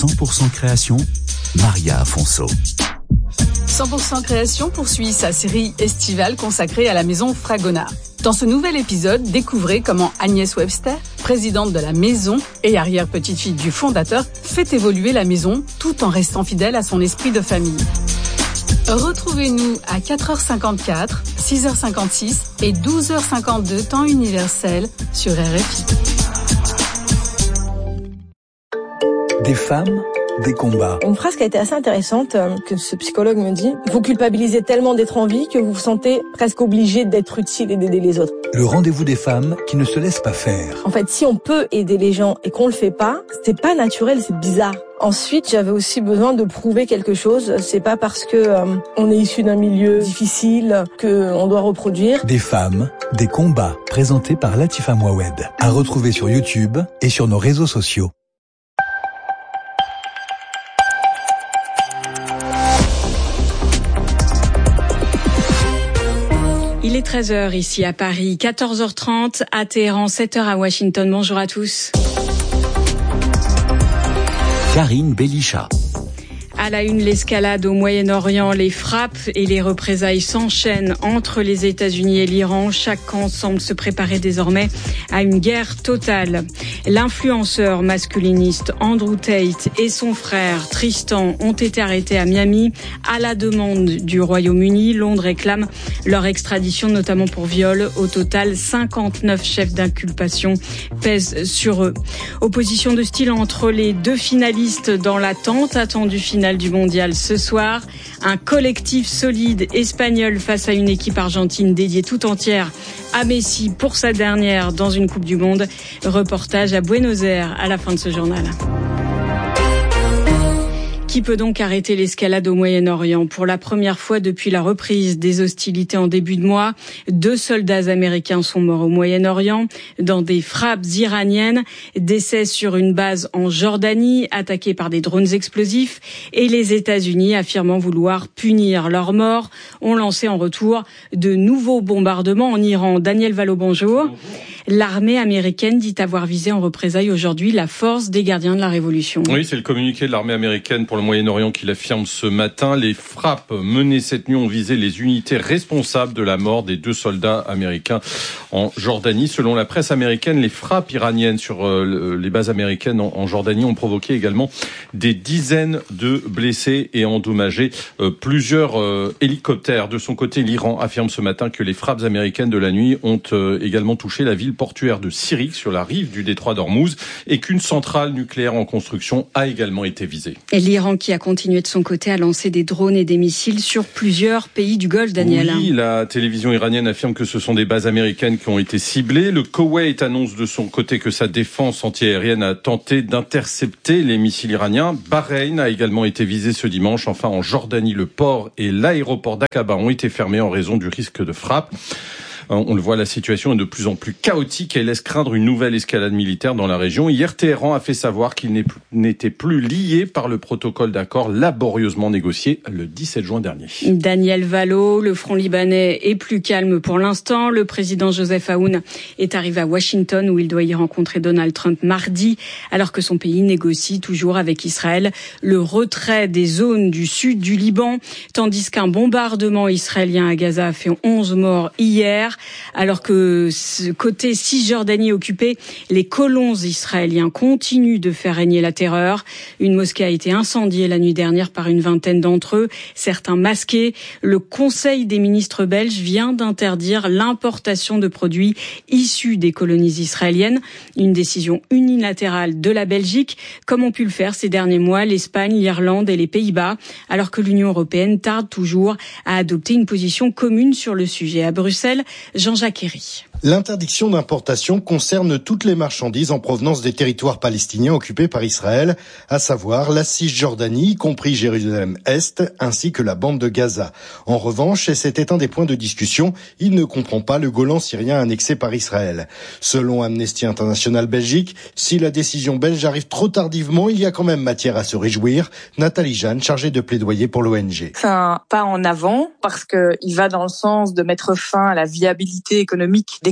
100% création, Maria Afonso. 100% création poursuit sa série estivale consacrée à la maison Fragonard. Dans ce nouvel épisode, découvrez comment Agnès Webster, présidente de la maison et arrière-petite-fille du fondateur, fait évoluer la maison tout en restant fidèle à son esprit de famille. Retrouvez-nous à 4h54, 6h56 et 12h52 temps universel sur RFI. Des femmes, des combats. Une phrase qui a été assez intéressante que ce psychologue me dit. Vous culpabilisez tellement d'être en vie que vous vous sentez presque obligé d'être utile et d'aider les autres. Le rendez-vous des femmes qui ne se laissent pas faire. En fait, si on peut aider les gens et qu'on le fait pas, c'est pas naturel, c'est bizarre. Ensuite, j'avais aussi besoin de prouver quelque chose. C'est pas parce que on est issu d'un milieu difficile que on doit reproduire. Des femmes, des combats, présentés par Latifa Mouawed. À retrouver sur YouTube et sur nos réseaux sociaux. Il est 13h ici à Paris, 14h30 à Téhéran, 7h à Washington. Bonjour à tous. Karine Belisha. À la une, l'escalade au Moyen-Orient, les frappes et les représailles s'enchaînent entre les États-Unis et l'Iran. Chaque camp semble se préparer désormais à une guerre totale. L'influenceur masculiniste Andrew Tate et son frère Tristan ont été arrêtés à Miami à la demande du Royaume-Uni. Londres réclame leur extradition, notamment pour viol. Au total, 59 chefs d'inculpation pèsent sur eux. Opposition de style entre les deux finalistes dans l'attente attendue finale du mondial ce soir. Un collectif solide espagnol face à une équipe argentine dédiée tout entière à Messi pour sa dernière dans une Coupe du Monde. Reportage à Buenos Aires à la fin de ce journal. Qui peut donc arrêter l'escalade au Moyen-Orient? Pour la première fois depuis la reprise des hostilités en début de mois, 2 soldats américains sont morts au Moyen-Orient dans des frappes iraniennes. Décès sur une base en Jordanie, attaquée par des drones explosifs. Et les États-Unis, affirmant vouloir punir leurs morts, ont lancé en retour de nouveaux bombardements en Iran. Daniel Valo, bonjour. L'armée américaine dit avoir visé en représailles aujourd'hui la force des gardiens de la Révolution. Oui, c'est le communiqué de l'armée américaine pour le Moyen-Orient qui l'affirme ce matin. Les frappes menées cette nuit ont visé les unités responsables de la mort des 2 soldats américains en Jordanie. Selon la presse américaine, les frappes iraniennes sur les bases américaines en Jordanie ont provoqué également des dizaines de blessés et endommagé plusieurs hélicoptères. De son côté, l'Iran affirme ce matin que les frappes américaines de la nuit ont également touché la ville portuaire de Syrie sur la rive du détroit d'Ormuz et qu'une centrale nucléaire en construction a également été visée. Et l'Iran qui a continué de son côté à lancer des drones et des missiles sur plusieurs pays du Golfe, Daniel. Oui, la télévision iranienne affirme que ce sont des bases américaines qui ont été ciblées. Le Koweït annonce de son côté que sa défense antiaérienne a tenté d'intercepter les missiles iraniens. Bahreïn a également été visé ce dimanche. Enfin, en Jordanie, le port et l'aéroport d'Aqaba ont été fermés en raison du risque de frappe. On le voit, la situation est de plus en plus chaotique et laisse craindre une nouvelle escalade militaire dans la région. Hier, Téhéran a fait savoir qu'il n'était plus lié par le protocole d'accord laborieusement négocié le 17 juin dernier. Daniel Valo, le front libanais est plus calme pour l'instant. Le président Joseph Aoun est arrivé à Washington où il doit y rencontrer Donald Trump mardi, alors que son pays négocie toujours avec Israël le retrait des zones du sud du Liban, tandis qu'un bombardement israélien à Gaza a fait 11 morts hier. Alors que côté Cisjordanie occupée, les colons israéliens continuent de faire régner la terreur. Une mosquée a été incendiée la nuit dernière par une vingtaine d'entre eux, certains masqués. Le Conseil des ministres belges vient d'interdire l'importation de produits issus des colonies israéliennes. Une décision unilatérale de la Belgique, comme ont pu le faire ces derniers mois l'Espagne, l'Irlande et les Pays-Bas, alors que l'Union européenne tarde toujours à adopter une position commune sur le sujet. À Bruxelles, Jean-Jacques Herry. L'interdiction d'importation concerne toutes les marchandises en provenance des territoires palestiniens occupés par Israël, à savoir la Cisjordanie, y compris Jérusalem-Est, ainsi que la bande de Gaza. En revanche, et c'était un des points de discussion, il ne comprend pas le Golan syrien annexé par Israël. Selon Amnesty International Belgique, si la décision belge arrive trop tardivement, il y a quand même matière à se réjouir. Nathalie Jeanne, chargée de plaidoyer pour l'ONG. C'est un pas en avant parce qu'il va dans le sens de mettre fin à la viabilité économique des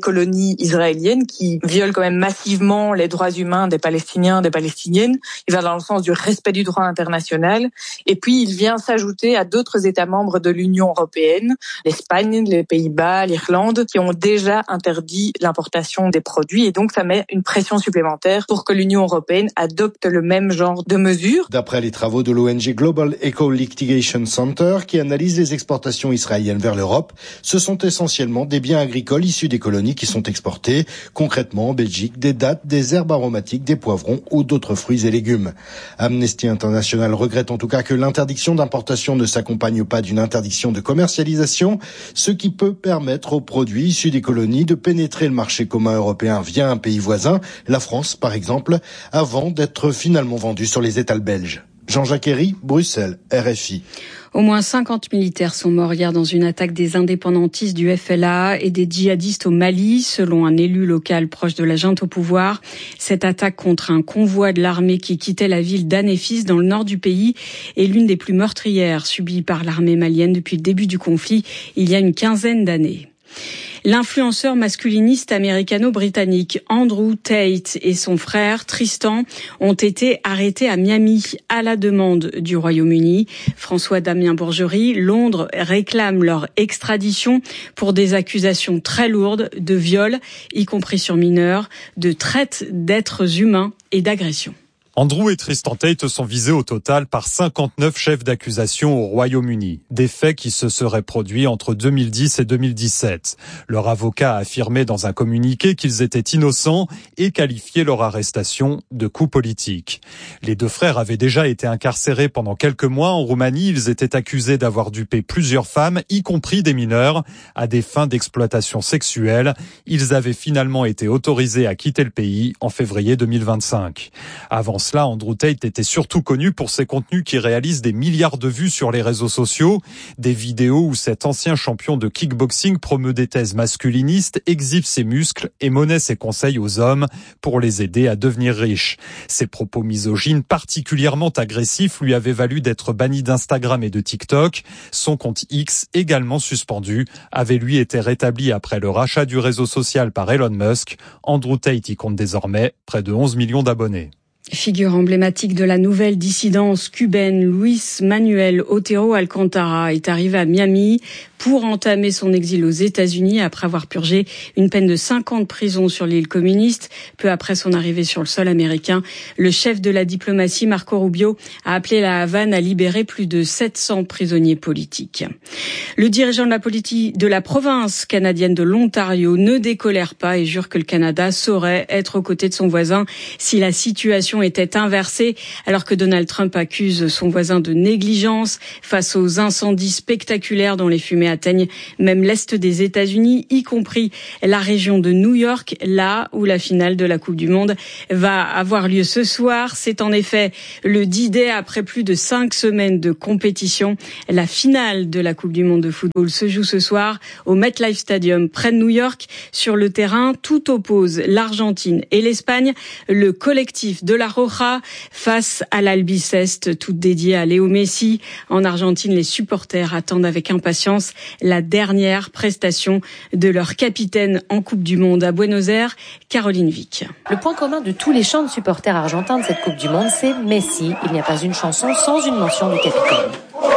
colonies israéliennes qui violent quand même massivement les droits humains des Palestiniens, des Palestiniennes. Il va dans le sens du respect du droit international. Et puis, il vient s'ajouter à d'autres États membres de l'Union européenne, l'Espagne, les Pays-Bas, l'Irlande, qui ont déjà interdit l'importation des produits. Et donc, ça met une pression supplémentaire pour que l'Union européenne adopte le même genre de mesures. D'après les travaux de l'ONG Global Eco-Litigation Center, qui analyse les exportations israéliennes vers l'Europe, ce sont essentiellement des biens agricoles issus des colonies qui sont exportés. Concrètement, en Belgique, des dattes, des herbes aromatiques, des poivrons ou d'autres fruits et légumes. Amnesty International regrette en tout cas que l'interdiction d'importation ne s'accompagne pas d'une interdiction de commercialisation, ce qui peut permettre aux produits issus des colonies de pénétrer le marché commun européen via un pays voisin, la France par exemple, avant d'être finalement vendus sur les étals belges. Jean-Jacques Herry, Bruxelles, RFI. Au moins 50 militaires sont morts hier dans une attaque des indépendantistes du FLA et des djihadistes au Mali, selon un élu local proche de la junte au pouvoir. Cette attaque contre un convoi de l'armée qui quittait la ville d'Anéfis dans le nord du pays est l'une des plus meurtrières subies par l'armée malienne depuis le début du conflit, il y a une quinzaine d'années. L'influenceur masculiniste américano-britannique Andrew Tate et son frère Tristan ont été arrêtés à Miami à la demande du Royaume-Uni. François-Damien Bourgerie, Londres réclame leur extradition pour des accusations très lourdes de viol, y compris sur mineurs, de traite d'êtres humains et d'agression. Andrew et Tristan Tate sont visés au total par 59 chefs d'accusation au Royaume-Uni. Des faits qui se seraient produits entre 2010 et 2017. Leur avocat a affirmé dans un communiqué qu'ils étaient innocents et qualifié leur arrestation de coup politique. Les deux frères avaient déjà été incarcérés pendant quelques mois en Roumanie. Ils étaient accusés d'avoir dupé plusieurs femmes, y compris des mineurs, à des fins d'exploitation sexuelle. Ils avaient finalement été autorisés à quitter le pays en février 2025. Avant cela, Andrew Tate était surtout connu pour ses contenus qui réalisent des milliards de vues sur les réseaux sociaux. Des vidéos où cet ancien champion de kickboxing promeut des thèses masculinistes, exhibe ses muscles et monnaie ses conseils aux hommes pour les aider à devenir riches. Ses propos misogynes particulièrement agressifs lui avaient valu d'être banni d'Instagram et de TikTok. Son compte X, également suspendu, avait lui été rétabli après le rachat du réseau social par Elon Musk. Andrew Tate y compte désormais près de 11 millions d'abonnés. Figure emblématique de la nouvelle dissidence cubaine, Luis Manuel Otero Alcantara est arrivé à Miami pour entamer son exil aux États-Unis après avoir purgé une peine de 5 ans de prison sur l'île communiste. Peu après son arrivée sur le sol américain, le chef de la diplomatie, Marco Rubio, a appelé la Havane à libérer plus de 700 prisonniers politiques. Le dirigeant de la province canadienne de l'Ontario ne décolère pas et jure que le Canada saurait être aux côtés de son voisin si la situation était inversée, alors que Donald Trump accuse son voisin de négligence face aux incendies spectaculaires dont les fumées atteignent même l'est des États-Unis, y compris la région de New York, là où la finale de la Coupe du Monde va avoir lieu ce soir. C'est en effet le D-Day après plus de 5 semaines de compétition. La finale de la Coupe du Monde de football se joue ce soir au MetLife Stadium près de New York. Sur le terrain, tout oppose l'Argentine et l'Espagne. Le collectif de la Roja face à l'Albiceste, toute dédiée à Léo Messi. En Argentine, les supporters attendent avec impatience la dernière prestation de leur capitaine en Coupe du Monde à Buenos Aires, Caroline Vic. Le point commun de tous les chants de supporters argentins de cette Coupe du Monde, c'est Messi. Il n'y a pas une chanson sans une mention du capitaine.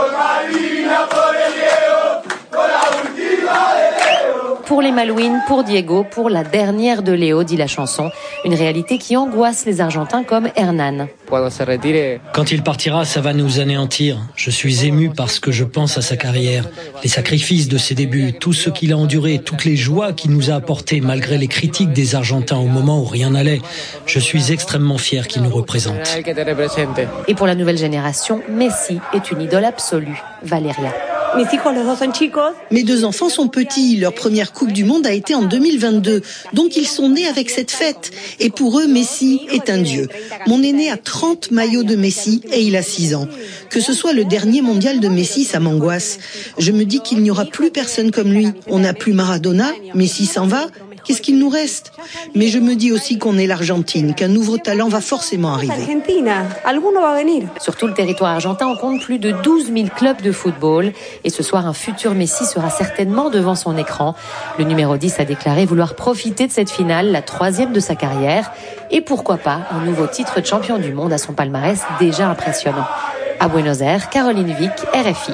Pour les Malouines, pour Diego, pour la dernière de Léo, dit la chanson. Une réalité qui angoisse les Argentins comme Hernan. Quand il partira, ça va nous anéantir. Je suis ému parce que je pense à sa carrière, les sacrifices de ses débuts, tout ce qu'il a enduré, toutes les joies qu'il nous a apportées malgré les critiques des Argentins au moment où rien n'allait. Je suis extrêmement fier qu'il nous représente. Et pour la nouvelle génération, Messi est une idole absolue. Valéria. Mes 2 enfants sont petits. Leur première Coupe du Monde a été en 2022. Donc ils sont nés avec cette fête. Et pour eux, Messi est un dieu. Mon aîné a 30 maillots de Messi et il a 6 ans. Que ce soit le dernier mondial de Messi, ça m'angoisse. Je me dis qu'il n'y aura plus personne comme lui. On n'a plus Maradona, Messi s'en va. qu'est-ce qu'il nous reste? Mais je me dis aussi qu'on est l'Argentine, qu'un nouveau talent va forcément arriver. Sur tout le territoire argentin, on compte plus de 12 000 clubs de football. Et ce soir, un futur Messi sera certainement devant son écran. Le numéro 10 a déclaré vouloir profiter de cette finale, la 3e de sa carrière. Et pourquoi pas un nouveau titre de champion du monde à son palmarès déjà impressionnant. À Buenos Aires, Caroline Vic, RFI.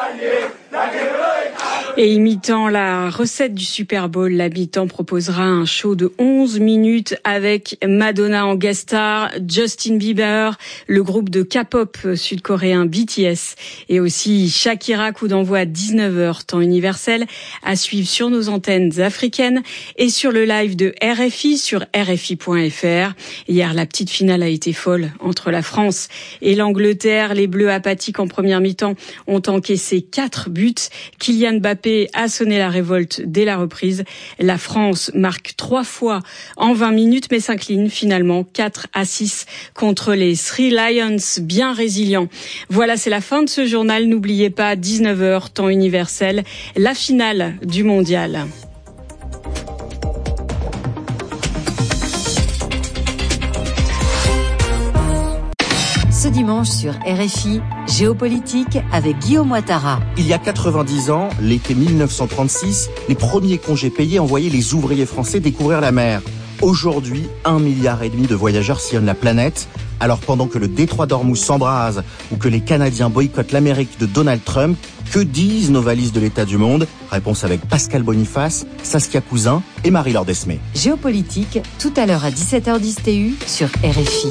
Et imitant la recette du Super Bowl, l'habitant proposera un show de 11 minutes avec Madonna en guest star, Justin Bieber, le groupe de K-pop sud-coréen BTS et aussi Shakira, coup d'envoi à 19h, temps universel, à suivre sur nos antennes africaines et sur le live de RFI sur RFI.fr. Hier, la petite finale a été folle entre la France et l'Angleterre. Les Bleus apathiques en première mi-temps ont encaissé 4 buts. Kylian Mbappé a sonné la révolte dès la reprise. La France marque 3 fois en 20 minutes, mais s'incline finalement 4-6 contre les Three Lions, bien résilients. Voilà, c'est la fin de ce journal. N'oubliez pas, 19h, temps universel, la finale du mondial. Ce dimanche sur RFI, Géopolitique avec Guillaume Ouattara. Il y a 90 ans, l'été 1936, les premiers congés payés envoyaient les ouvriers français découvrir la mer. Aujourd'hui, 1,5 milliard de voyageurs sillonnent la planète. Alors pendant que le détroit d'Ormuz s'embrase ou que les Canadiens boycottent l'Amérique de Donald Trump, que disent nos valises de l'état du monde? Réponse avec Pascal Boniface, Saskia Cousin et Marie-Laure Desmé. Géopolitique, tout à l'heure à 17h10 TU sur RFI.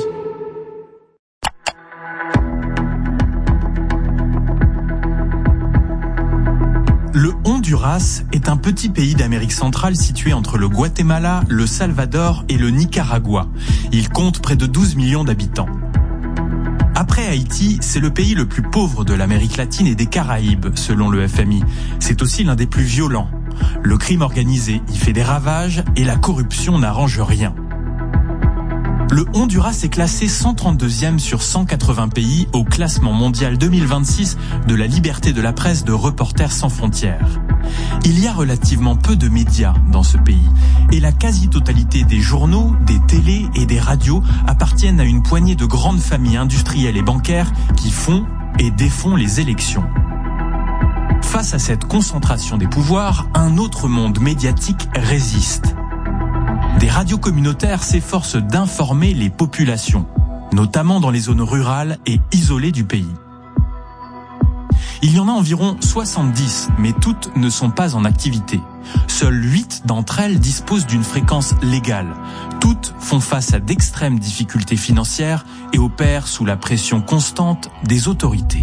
Le Honduras est un petit pays d'Amérique centrale situé entre le Guatemala, le Salvador et le Nicaragua. Il compte près de 12 millions d'habitants. Après Haïti, c'est le pays le plus pauvre de l'Amérique latine et des Caraïbes, selon le FMI. C'est aussi l'un des plus violents. Le crime organisé y fait des ravages et la corruption n'arrange rien. Le Honduras est classé 132e sur 180 pays au classement mondial 2026 de la liberté de la presse de Reporters sans frontières. Il y a relativement peu de médias dans ce pays et la quasi-totalité des journaux, des télés et des radios appartiennent à une poignée de grandes familles industrielles et bancaires qui font et défont les élections. Face à cette concentration des pouvoirs, un autre monde médiatique résiste. Des radios communautaires s'efforcent d'informer les populations, notamment dans les zones rurales et isolées du pays. Il y en a environ 70, mais toutes ne sont pas en activité. Seules 8 d'entre elles disposent d'une fréquence légale. Toutes font face à d'extrêmes difficultés financières et opèrent sous la pression constante des autorités.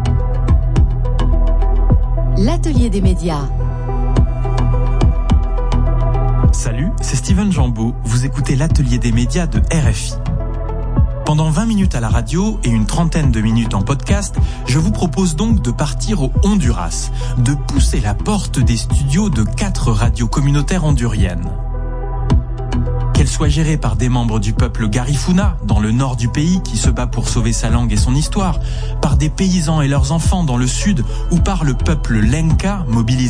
L'atelier des médias. Salut, c'est Steven Jambeau. Vous écoutez l'atelier des médias de RFI. Pendant 20 minutes à la radio et une trentaine de minutes en podcast, je vous propose donc de partir au Honduras, de pousser la porte des studios de 4 radios communautaires honduriennes. Qu'elles soient gérées par des membres du peuple Garifuna, dans le nord du pays, qui se bat pour sauver sa langue et son histoire, par des paysans et leurs enfants dans le sud, ou par le peuple Lenca, mobilisé